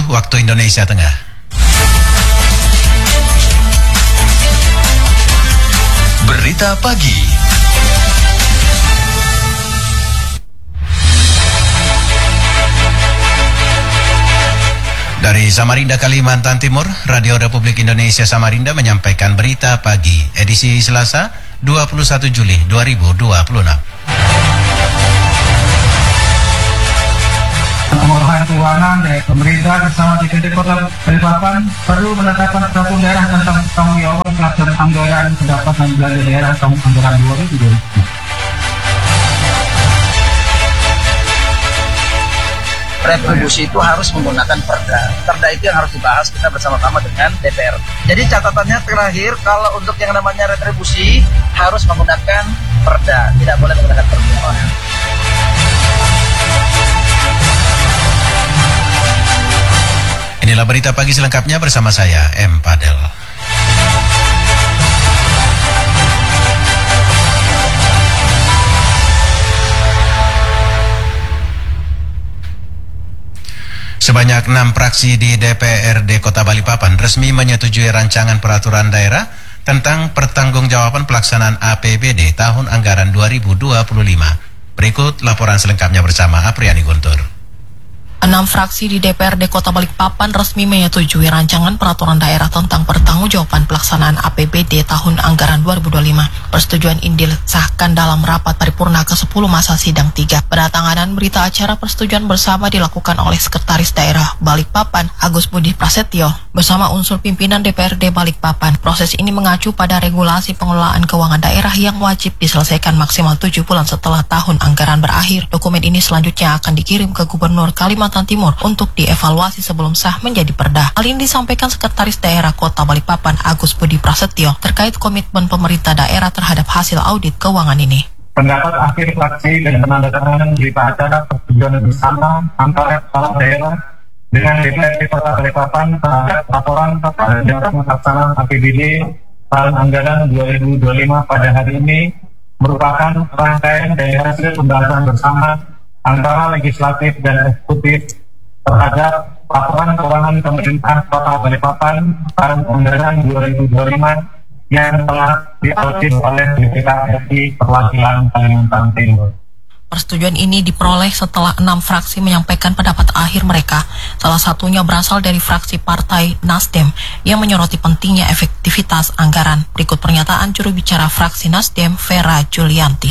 waktu Indonesia Tengah. Berita pagi. Dari Samarinda, Kalimantan Timur, Radio Republik Indonesia Samarinda menyampaikan berita pagi, edisi Selasa, 21 Juli 2026. Pengelolaan keuangan dari pemerintah bersama DPD Kota Balikpapan perlu menetapkan peraturan daerah tentang tanggung jawab pelaksanaan anggaran pendapatan belanja daerah tahun anggaran 2020. Retribusi itu harus menggunakan perda. Perda itu yang harus dibahas kita bersama-sama dengan DPR. Jadi catatannya terakhir, kalau untuk yang namanya retribusi harus menggunakan perda, tidak boleh menggunakan perda. Inilah berita pagi selengkapnya bersama saya, M. Padel. Sebanyak 6 fraksi di DPRD Kota Balikpapan resmi menyetujui rancangan peraturan daerah tentang pertanggungjawaban pelaksanaan APBD tahun anggaran 2025. Berikut laporan selengkapnya bersama Apriani Guntur. 6 fraksi di DPRD Kota Balikpapan resmi menyetujui rancangan peraturan daerah tentang pertanggungjawaban pelaksanaan APBD tahun anggaran 2025. Persetujuan ini disahkan dalam rapat paripurna ke-10 masa sidang 3. Penandatanganan berita acara persetujuan bersama dilakukan oleh Sekretaris Daerah Balikpapan, Agus Budi Prasetyo, bersama unsur pimpinan DPRD Balikpapan. Proses ini mengacu pada regulasi pengelolaan keuangan daerah yang wajib diselesaikan maksimal 7 bulan setelah tahun anggaran berakhir. Dokumen ini selanjutnya akan dikirim ke Gubernur Kalimantan Timur untuk dievaluasi sebelum sah menjadi perda. Hal ini disampaikan Sekretaris Daerah Kota Balikpapan, Agus Budi Prasetyo, terkait komitmen pemerintah daerah terhadap hasil audit keuangan ini. Pendapat akhir fraksi dan penandatanganan berita acara persetujuan bersama antara kepala daerah dengan DPRD Kota Balikpapan terhadap laporan tentang pelaksanaan APBD tahun anggaran 2025 pada hari ini merupakan rangkaian dari hasil pembahasan bersama antara legislatif dan eksekutif terhadap laporan keuangan pemerintah Kota Balikpapan tahun anggaran 2025 yang telah diaudit oleh BPK RI Perwakilan Kalimantan Timur. Persetujuan ini diperoleh setelah 6 fraksi menyampaikan pendapat akhir mereka. Salah satunya berasal dari fraksi Partai Nasdem yang menyoroti pentingnya efektivitas anggaran. Berikut pernyataan juru bicara fraksi Nasdem, Vera Julianti.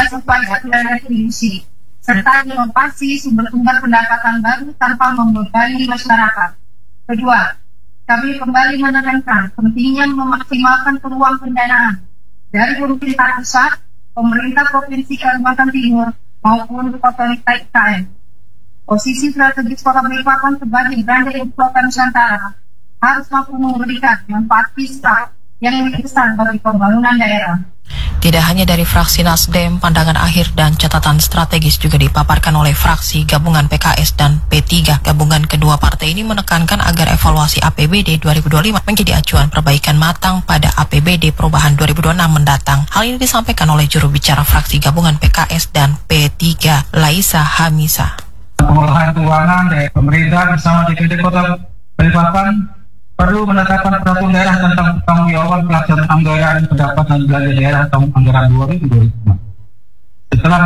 Serta inovasi sumber-sumber pendapatan baru tanpa membebani masyarakat. Kedua, kami kembali menekankan pentingnya memaksimalkan peluang pendanaan dari pemerintah pusat, pemerintah Provinsi Kalimantan Timur, maupun otoritas IKN. Posisi strategis Kota Balikpapan sebagai brand ibu kota Nusantara harus mampu memberikan manfaat fiskal yang lebih besar bagi pembangunan daerah. Tidak hanya dari fraksi Nasdem, pandangan akhir dan catatan strategis juga dipaparkan oleh fraksi gabungan PKS dan P3. Gabungan kedua partai ini menekankan agar evaluasi APBD 2025 menjadi acuan perbaikan matang pada APBD perubahan 2026 mendatang. Hal ini disampaikan oleh juru bicara fraksi gabungan PKS dan P3, Laisa Hamisa. Pengelolaan keuangan dari pemerintah bersama DPD Kota Balikpapan perlu menetapkan peraturan daerah tentang tanggung jawab pelaksanaan anggaran pendapatan belanja daerah tahun anggaran 2025. Setelah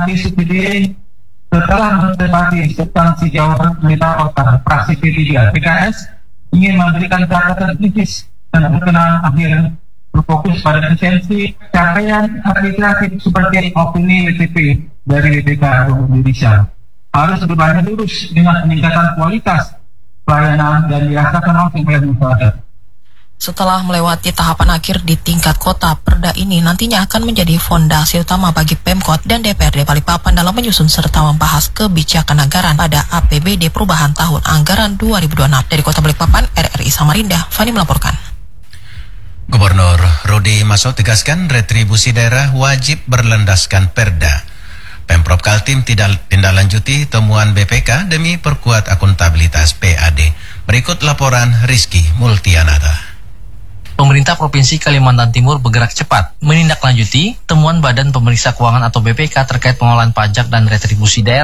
menghormati substansi jawaban pemerintah kota, fraksi P3 PKS ingin memberikan catatan kritis dan perkenalan akhir berfokus pada esensi capaian administratif seperti opini WTP dari BPK Indonesia harus berlanjut lurus dengan peningkatan kualitas pelayanan dan dirasakan langsung oleh masyarakat. Setelah melewati tahapan akhir di tingkat kota, perda ini nantinya akan menjadi fondasi utama bagi Pemkot dan DPRD Balikpapan dalam menyusun serta membahas kebijakan anggaran pada APBD perubahan tahun anggaran 2026. Dari Kota Balikpapan, RRI Samarinda, Fani melaporkan. Gubernur Rudi Masud tegaskan retribusi daerah wajib berlandaskan perda. Pemprov Kaltim tidak tindak-lanjuti temuan BPK demi perkuat akuntabilitas PAD. Berikut laporan Rizky Multianata. Pemerintah Provinsi Kalimantan Timur bergerak cepat menindaklanjuti temuan Badan Pemeriksa Keuangan atau BPK terkait pengelolaan pajak dan retribusi daerah.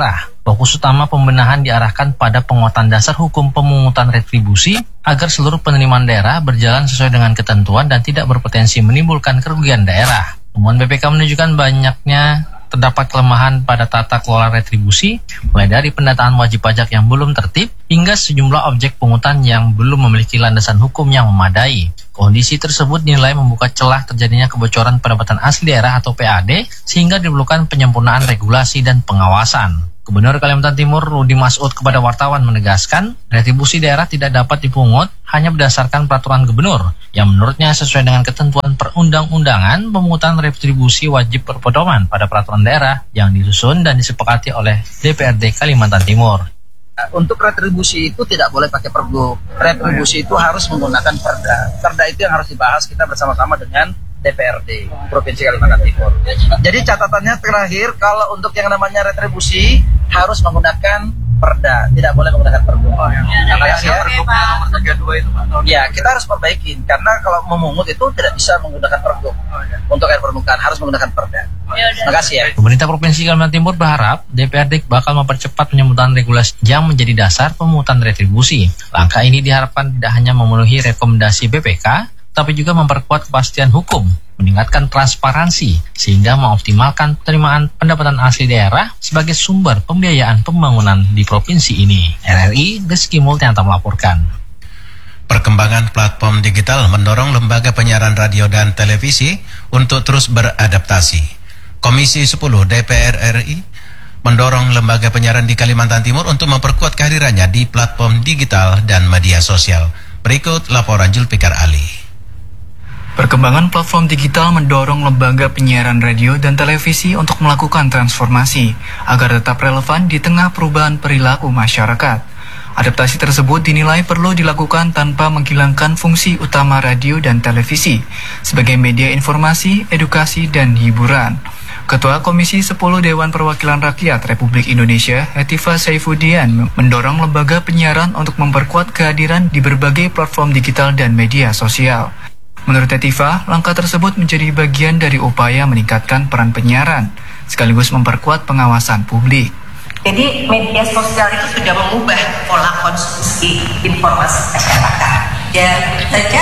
Fokus utama pembenahan diarahkan pada penguatan dasar hukum pemungutan retribusi agar seluruh penerimaan daerah berjalan sesuai dengan ketentuan dan tidak berpotensi menimbulkan kerugian daerah. Temuan BPK menunjukkan banyaknya terdapat kelemahan pada tata kelola retribusi, mulai dari pendataan wajib pajak yang belum tertib, hingga sejumlah objek pungutan yang belum memiliki landasan hukum yang memadai. Kondisi tersebut dinilai membuka celah terjadinya kebocoran pendapatan asli daerah atau PAD, sehingga diperlukan penyempurnaan regulasi dan pengawasan. Gubernur Kalimantan Timur Rudi Masud kepada wartawan menegaskan, retribusi daerah tidak dapat dipungut hanya berdasarkan peraturan gubernur, yang menurutnya sesuai dengan ketentuan perundang-undangan. Pemungutan retribusi wajib berpedoman pada peraturan daerah yang disusun dan disepakati oleh DPRD Kalimantan Timur. Untuk retribusi itu tidak boleh pakai pergub. Retribusi itu harus menggunakan perda. Perda itu yang harus dibahas kita bersama-sama dengan DPRD Provinsi Kalimantan Timur. Jadi catatannya terakhir, kalau untuk yang namanya retribusi harus menggunakan perda, tidak boleh menggunakan pergub. Ya, kita harus perbaikin karena kalau memungut itu tidak bisa menggunakan pergub. Untuk air permukaan harus menggunakan perda. Terima kasih ya. Pemerintah Provinsi Kalimantan Timur berharap DPRD bakal mempercepat penyembutan regulasi yang menjadi dasar pemungutan retribusi. Langkah ini diharapkan tidak hanya memenuhi rekomendasi BPK, tapi juga memperkuat kepastian hukum, meningkatkan transparansi, sehingga mengoptimalkan penerimaan pendapatan asli daerah sebagai sumber pembiayaan pembangunan di provinsi ini. RRI, Rizky Multianta melaporkan. Perkembangan platform digital mendorong lembaga penyiaran radio dan televisi untuk terus beradaptasi. Komisi 10 DPR RI mendorong lembaga penyiaran di Kalimantan Timur untuk memperkuat kehadirannya di platform digital dan media sosial. Berikut laporan Julfikar Ali. Perkembangan platform digital mendorong lembaga penyiaran radio dan televisi untuk melakukan transformasi agar tetap relevan di tengah perubahan perilaku masyarakat. Adaptasi tersebut dinilai perlu dilakukan tanpa menghilangkan fungsi utama radio dan televisi sebagai media informasi, edukasi, dan hiburan. Ketua Komisi 10 Dewan Perwakilan Rakyat Republik Indonesia, Hetifah Saifuddin, mendorong lembaga penyiaran untuk memperkuat kehadiran di berbagai platform digital dan media sosial. Menurut Hetifah, langkah tersebut menjadi bagian dari upaya meningkatkan peran penyiaran, sekaligus memperkuat pengawasan publik. Jadi media sosial itu sudah mengubah pola konsumsi informasi masyarakat. Dan saja,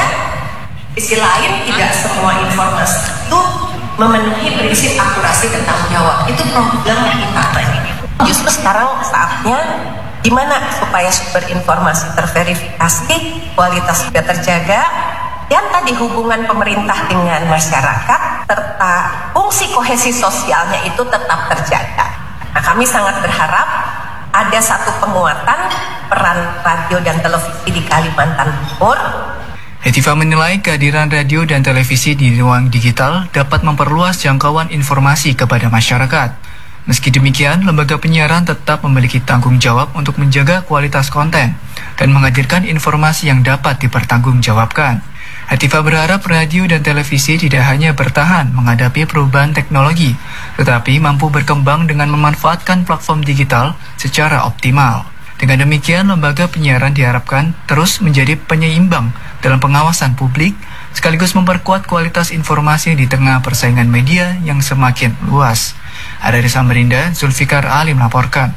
sisi lain tidak semua informasi itu memenuhi prinsip akurasi dan tanggung jawab. Itu problem yang utama. Justru sekarang saatnya gimana supaya sumber informasi terverifikasi, kualitas juga terjaga, dan tadi hubungan pemerintah dengan masyarakat serta fungsi kohesi sosialnya itu tetap terjaga. Nah, kami sangat berharap ada satu penguatan peran radio dan televisi di Kalimantan Timur. Hetifah menilai kehadiran radio dan televisi di ruang digital dapat memperluas jangkauan informasi kepada masyarakat. Meski demikian, lembaga penyiaran tetap memiliki tanggung jawab untuk menjaga kualitas konten dan menghadirkan informasi yang dapat dipertanggungjawabkan. Hetifah berharap radio dan televisi tidak hanya bertahan menghadapi perubahan teknologi, tetapi mampu berkembang dengan memanfaatkan platform digital secara optimal. Dengan demikian, lembaga penyiaran diharapkan terus menjadi penyeimbang dalam pengawasan publik, sekaligus memperkuat kualitas informasi di tengah persaingan media yang semakin luas. Dari Samarinda, Zulfikar Ali melaporkan.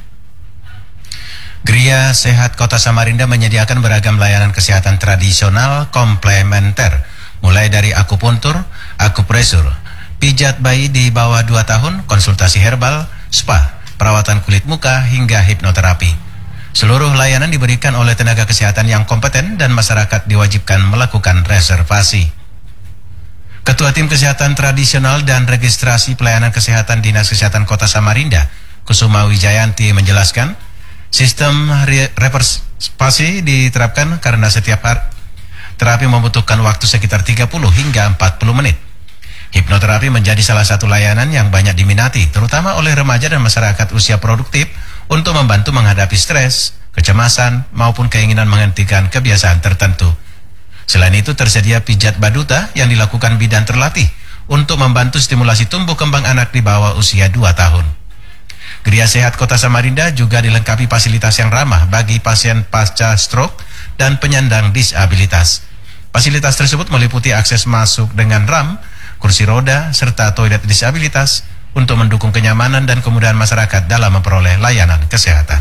Gria Sehat Kota Samarinda menyediakan beragam layanan kesehatan tradisional komplementer, mulai dari akupuntur, akupresur, pijat bayi di bawah 2 tahun, konsultasi herbal, spa, perawatan kulit muka, hingga hipnoterapi. Seluruh layanan diberikan oleh tenaga kesehatan yang kompeten dan masyarakat diwajibkan melakukan reservasi. Ketua Tim Kesehatan Tradisional dan Registrasi Pelayanan Kesehatan Dinas Kesehatan Kota Samarinda, Kusuma Wijayanti menjelaskan, sistem reservasi diterapkan karena setiap terapi membutuhkan waktu sekitar 30 hingga 40 menit. Hipnoterapi menjadi salah satu layanan yang banyak diminati, terutama oleh remaja dan masyarakat usia produktif untuk membantu menghadapi stres, kecemasan, maupun keinginan menghentikan kebiasaan tertentu. Selain itu, tersedia pijat baduta yang dilakukan bidan terlatih untuk membantu stimulasi tumbuh kembang anak di bawah usia 2 tahun. Gria Sehat Kota Samarinda juga dilengkapi fasilitas yang ramah bagi pasien pasca stroke dan penyandang disabilitas. Fasilitas tersebut meliputi akses masuk dengan RAM, kursi roda, serta toilet disabilitas, untuk mendukung kenyamanan dan kemudahan masyarakat dalam memperoleh layanan kesehatan.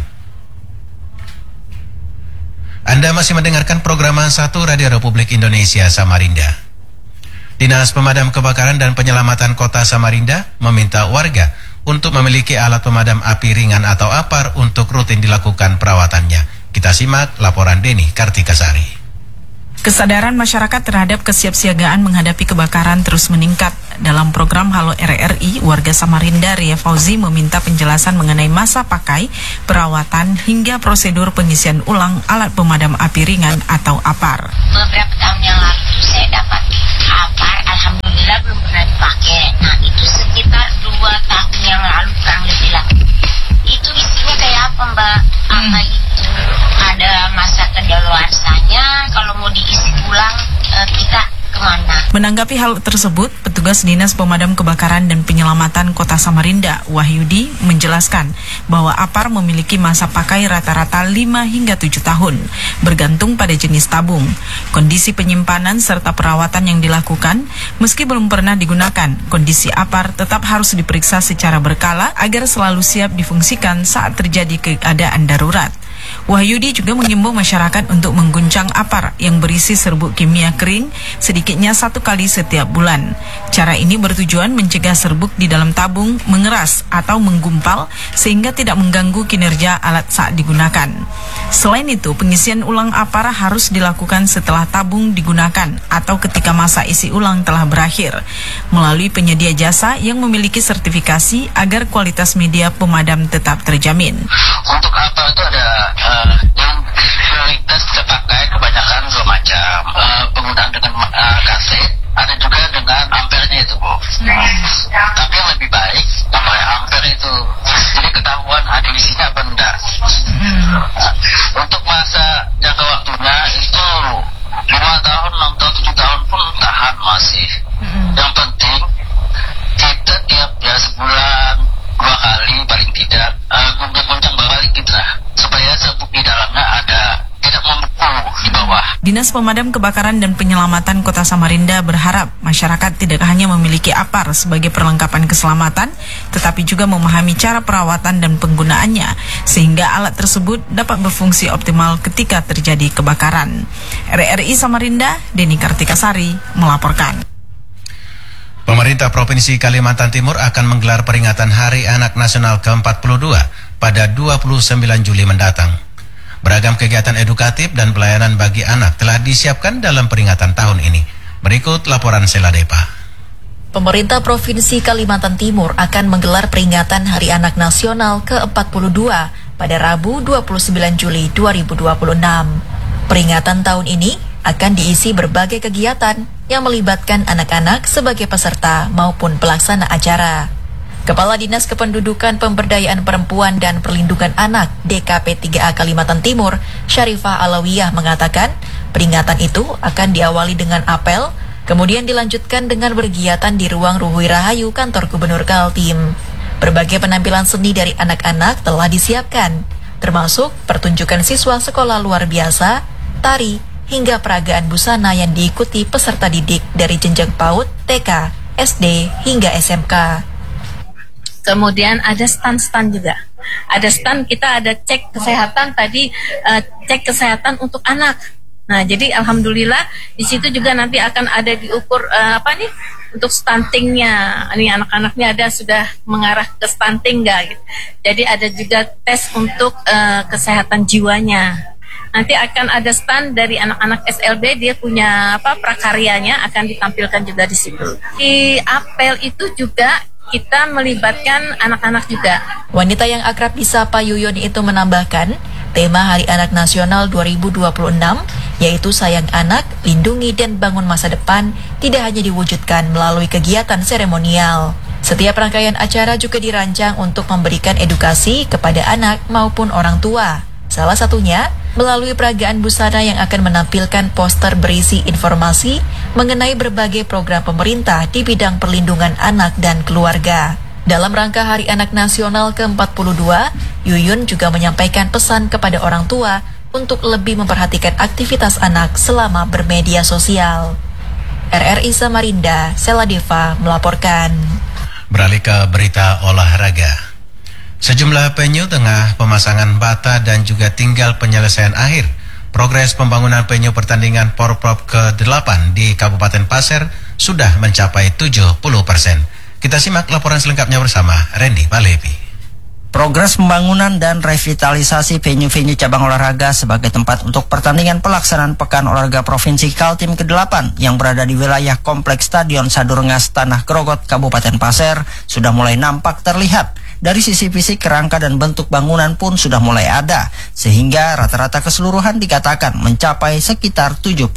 Anda masih mendengarkan program 1 Radio Republik Indonesia Samarinda. Dinas Pemadam Kebakaran dan Penyelamatan Kota Samarinda meminta warga untuk memiliki alat pemadam api ringan atau APAR untuk rutin dilakukan perawatannya. Kita simak laporan Deni Kartikasari. Kesadaran masyarakat terhadap kesiapsiagaan menghadapi kebakaran terus meningkat. Dalam program Halo RRI, warga Samarinda Ria Fauzi meminta penjelasan mengenai masa pakai, perawatan, hingga prosedur pengisian ulang alat pemadam api ringan atau APAR. Beberapa tahun yang lalu saya dapat APAR, alhamdulillah belum pernah dipakai. Nah, itu sekitar 2 tahun yang lalu kurang lebih lah. Itu isinya kayak apa, Mbak? Apa itu? Ada masa kedaluarsanya, kalau mau diisi ulang kita kemana? Menanggapi hal tersebut, petugas Dinas Pemadam Kebakaran dan Penyelamatan Kota Samarinda, Wahyudi, menjelaskan bahwa APAR memiliki masa pakai rata-rata 5 hingga 7 tahun, bergantung pada jenis tabung, kondisi penyimpanan serta perawatan yang dilakukan. Meski belum pernah digunakan, kondisi APAR tetap harus diperiksa secara berkala agar selalu siap difungsikan saat terjadi keadaan darurat. Wahyudi juga mengimbau masyarakat untuk mengguncang APAR yang berisi serbuk kimia kering sedikitnya 1 kali setiap bulan. Cara ini bertujuan mencegah serbuk di dalam tabung mengeras atau menggumpal sehingga tidak mengganggu kinerja alat saat digunakan. Selain itu, pengisian ulang APAR harus dilakukan setelah tabung digunakan atau ketika masa isi ulang telah berakhir, melalui penyedia jasa yang memiliki sertifikasi agar kualitas media pemadam tetap terjamin. Untuk APAR itu ada yang prioritas terpakai kebanyakan 2 macam, penggunaan dengan kaset, ada juga dengan ampernya itu, Bu. Tapi yang lebih baik pakai amper itu, jadi ketahuan ada isinya apa enggak. Untuk masa jangka waktunya itu 5 tahun, 6 tahun, 7 tahun pun tahan masih. Yang penting kita tiap sebulan 2 kali paling tidak goncang balik kita, supaya serbuk di dalamnya ada, tidak membeku di bawah. Dinas Pemadam Kebakaran dan Penyelamatan Kota Samarinda berharap masyarakat tidak hanya memiliki APAR sebagai perlengkapan keselamatan, tetapi juga memahami cara perawatan dan penggunaannya, sehingga alat tersebut dapat berfungsi optimal ketika terjadi kebakaran. RRI Samarinda, Deni Kartikasari melaporkan. Pemerintah Provinsi Kalimantan Timur akan menggelar peringatan Hari Anak Nasional ke-42 pada 29 Juli mendatang. Beragam kegiatan edukatif dan pelayanan bagi anak telah disiapkan dalam peringatan tahun ini. Berikut laporan Sela Depa. Pemerintah Provinsi Kalimantan Timur akan menggelar peringatan Hari Anak Nasional ke-42 pada Rabu 29 Juli 2026. Peringatan tahun ini akan diisi berbagai kegiatan yang melibatkan anak-anak sebagai peserta maupun pelaksana acara. Kepala Dinas Kependudukan Pemberdayaan Perempuan dan Perlindungan Anak DKP 3A Kalimantan Timur, Syarifah Alawiyah mengatakan, peringatan itu akan diawali dengan apel, kemudian dilanjutkan dengan berkegiatan di ruang Ruhui Rahayu Kantor Gubernur Kaltim. Berbagai penampilan seni dari anak-anak telah disiapkan, termasuk pertunjukan siswa sekolah luar biasa, tari, hingga peragaan busana yang diikuti peserta didik dari jenjang PAUD, TK, SD, hingga SMK. Kemudian ada stand-stand juga. Ada stand, kita ada cek kesehatan tadi, cek kesehatan untuk anak. Nah, jadi alhamdulillah di situ juga nanti akan ada diukur untuk stuntingnya. Ini anak-anaknya ada sudah mengarah ke stunting nggak? Gitu. Jadi ada juga tes untuk kesehatan jiwanya. Nanti akan ada stand dari anak-anak SLB, dia punya prakaryanya akan ditampilkan juga di situ. Di apel itu juga kita melibatkan anak-anak juga. Wanita yang akrab disapa Yuyun itu menambahkan, tema Hari Anak Nasional 2026 yaitu Sayang Anak, Lindungi dan Bangun Masa Depan tidak hanya diwujudkan melalui kegiatan seremonial. Setiap rangkaian acara juga dirancang untuk memberikan edukasi kepada anak maupun orang tua. Salah satunya melalui peragaan busana yang akan menampilkan poster berisi informasi mengenai berbagai program pemerintah di bidang perlindungan anak dan keluarga. Dalam rangka Hari Anak Nasional ke-42, Yuyun juga menyampaikan pesan kepada orang tua untuk lebih memperhatikan aktivitas anak selama bermedia sosial. RRI Samarinda, Sela Deva melaporkan. Beralih ke berita olahraga. Sejumlah venue tengah pemasangan bata dan juga tinggal penyelesaian akhir. Progres pembangunan venue pertandingan Porprov ke-8 di Kabupaten Pasir sudah mencapai 70%. Kita simak laporan selengkapnya bersama Randy Palevi. Progres pembangunan dan revitalisasi venue-venue cabang olahraga sebagai tempat untuk pertandingan pelaksanaan Pekan Olahraga Provinsi Kaltim ke-8 yang berada di wilayah Kompleks Stadion Sadurungas Tanah Grogot, Kabupaten Pasir sudah mulai nampak terlihat. Dari sisi fisik, kerangka dan bentuk bangunan pun sudah mulai ada, sehingga rata-rata keseluruhan dikatakan mencapai sekitar 70%.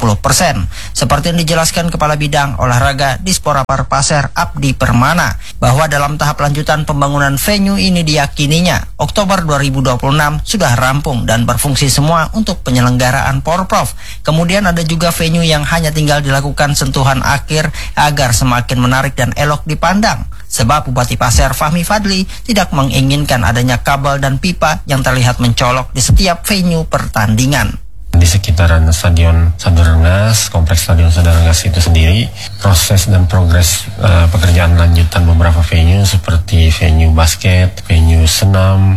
Seperti yang dijelaskan Kepala Bidang Olahraga Disporapar Pasir Abdi Permana, bahwa dalam tahap lanjutan pembangunan venue ini diyakininya Oktober 2026 sudah rampung dan berfungsi semua untuk penyelenggaraan Porprov. Kemudian ada juga venue yang hanya tinggal dilakukan sentuhan akhir agar semakin menarik dan elok dipandang. Sebab Bupati Pasir Fahmi Fadli tidak menginginkan adanya kabel dan pipa yang terlihat mencolok di setiap venue pertandingan. Di sekitaran Stadion Sadurungas, Kompleks Stadion Sadurungas itu sendiri, proses dan progres pekerjaan lanjutan beberapa venue seperti venue basket, venue senam,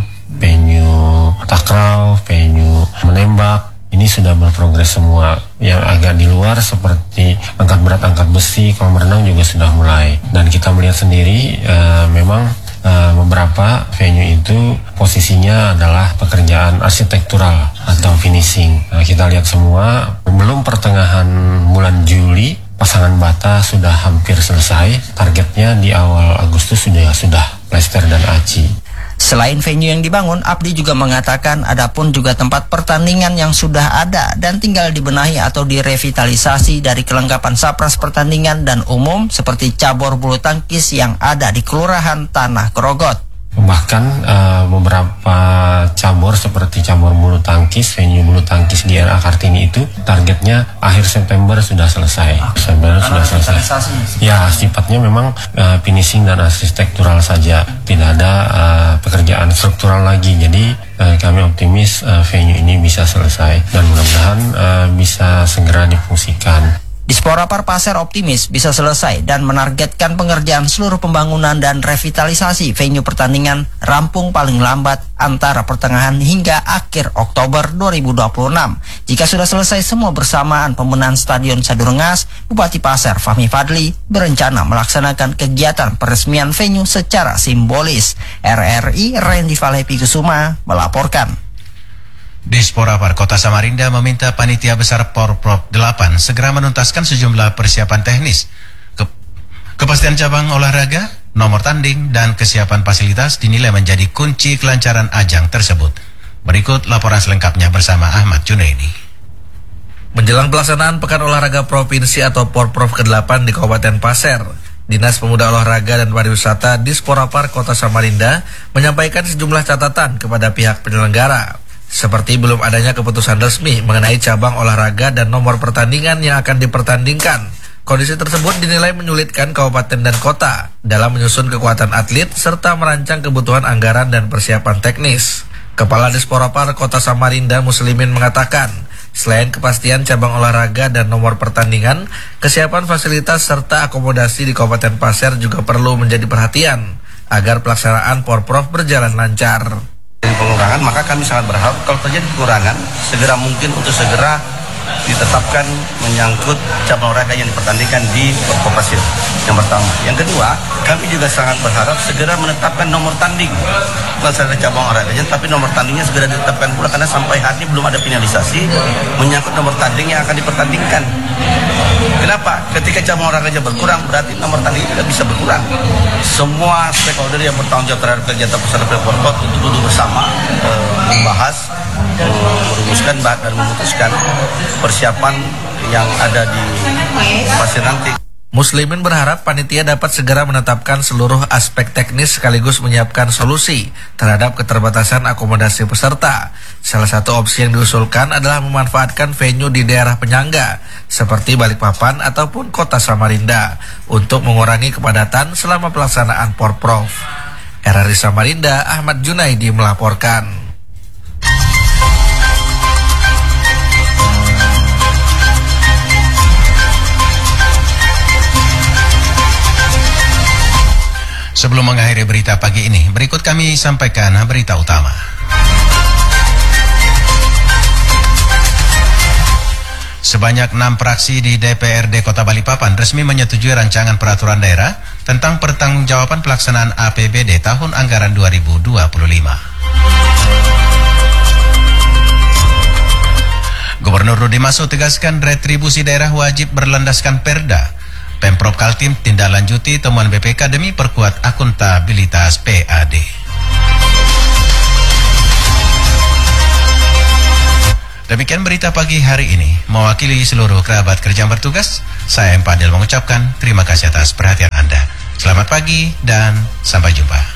venue takraw, venue menembak, ini sudah berprogres semua. Yang agak di luar seperti angkat berat, angkat besi, kolam renang juga sudah mulai. Dan kita melihat sendiri memang beberapa venue itu posisinya adalah pekerjaan arsitektural atau finishing. Kita lihat semua, belum pertengahan bulan Juli pasangan bata sudah hampir selesai. Targetnya di awal Agustus sudah plester dan aci. Selain venue yang dibangun, Abdi juga mengatakan ada pun juga tempat pertandingan yang sudah ada dan tinggal dibenahi atau direvitalisasi dari kelengkapan sapras pertandingan dan umum seperti cabur bulu tangkis yang ada di Kelurahan Tanah Grogot. Bahkan beberapa cabur seperti cabur bulu tangkis, venue bulu tangkis di RA Kartini itu targetnya akhir September sudah selesai. Ya, sifatnya memang finishing dan arsitektural saja, tidak ada pekerjaan struktural lagi. Jadi kami optimis venue ini bisa selesai dan mudah-mudahan bisa segera difungsikan. Disporapar Pasir optimis bisa selesai dan menargetkan pengerjaan seluruh pembangunan dan revitalisasi venue pertandingan rampung paling lambat antara pertengahan hingga akhir Oktober 2026. Jika sudah selesai semua bersamaan pembenahan Stadion Sadurungas, Bupati Pasir Fahmi Fadli berencana melaksanakan kegiatan peresmian venue secara simbolis. RRI Randy Palevi Kusuma melaporkan. Disporapar Kota Samarinda meminta Panitia Besar Porprov 8 segera menuntaskan sejumlah persiapan teknis. Kepastian cabang olahraga, nomor tanding, dan kesiapan fasilitas dinilai menjadi kunci kelancaran ajang tersebut. Berikut laporan selengkapnya bersama Ahmad Junaidi. Menjelang pelaksanaan Pekan Olahraga Provinsi atau Porprov ke-8 di Kabupaten Pasir, Dinas Pemuda Olahraga dan Pariwisata Disporapar Kota Samarinda menyampaikan sejumlah catatan kepada pihak penyelenggara. Seperti belum adanya keputusan resmi mengenai cabang olahraga dan nomor pertandingan yang akan dipertandingkan. Kondisi tersebut dinilai menyulitkan kabupaten dan kota dalam menyusun kekuatan atlet serta merancang kebutuhan anggaran dan persiapan teknis. Kepala Disporapar Kota Samarinda Muslimin mengatakan, selain kepastian cabang olahraga dan nomor pertandingan, kesiapan fasilitas serta akomodasi di Kabupaten Pasir juga perlu menjadi perhatian agar pelaksanaan Porprov berjalan lancar. Pengurangan, maka kami sangat berharap kalau terjadi kekurangan segera mungkin untuk segera ditetapkan menyangkut cabang olahraga yang dipertandingkan di Porprov Pasir. Yang pertama. Yang kedua, kami juga sangat berharap segera menetapkan nomor tanding pelaksanaan cabang olahraganya, tapi nomor tandingnya segera ditetapkan pula karena sampai hari ini belum ada finalisasi menyangkut nomor tanding yang akan dipertandingkan. Kenapa? Ketika cabang olahraganya berkurang, berarti nomor tanding tidak bisa berkurang. Semua stakeholder yang bertanggung jawab terhadap kegiatan peserta Porprov untuk duduk bersama, membahas, merumuskan dan memutuskan persiapan yang ada di Pasir nanti. Muslimin berharap panitia dapat segera menetapkan seluruh aspek teknis sekaligus menyiapkan solusi terhadap keterbatasan akomodasi peserta. Salah satu opsi yang diusulkan adalah memanfaatkan venue di daerah penyangga seperti Balikpapan ataupun Kota Samarinda untuk mengurangi kepadatan selama pelaksanaan Porprov. RRI Samarinda, Ahmad Junaidi melaporkan. Sebelum mengakhiri berita pagi ini, berikut kami sampaikan berita utama. Sebanyak 6 fraksi di DPRD Kota Balikpapan resmi menyetujui rancangan peraturan daerah tentang pertanggungjawaban pelaksanaan APBD tahun anggaran 2025. Gubernur Rudi Masud tegaskan retribusi daerah wajib berlandaskan perda. Pemprov Kaltim tindak lanjuti temuan BPK demi perkuat akuntabilitas PAD. Demikian berita pagi hari ini. Mewakili seluruh kerabat kerja yang bertugas, saya Empadel mengucapkan terima kasih atas perhatian Anda. Selamat pagi dan sampai jumpa.